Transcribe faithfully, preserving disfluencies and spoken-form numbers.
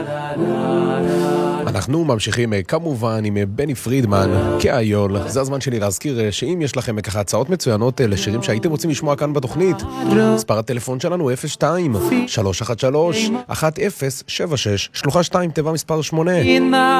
אנחנו ממשיכים כמובן עם בני פרידמן כאיול. זה הזמן שלי להזכיר שאם יש לכם ככה הצעות מצוינות לשירים שהייתם רוצים לשמוע כאן בתוכנית, מספר הטלפון שלנו אפס שתיים שלוש אחת שלוש אחת אפס שבע שש, שלוחה שתיים, תיבה מספר שמונה.